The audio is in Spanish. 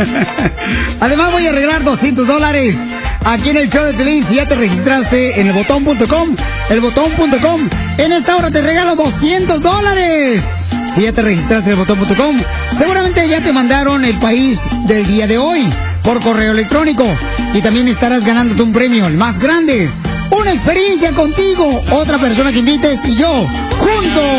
Además voy a regalar $200 aquí en el show de Piolín. Si ya te registraste en elbotón.com, elbotón.com, en esta hora te regalo $200. Si ya te registraste en elbotón.com, seguramente ya te mandaron el país del día de hoy por correo electrónico. Y también estarás ganándote un premio, el más grande. Una experiencia contigo, otra persona que invites y yo, juntos.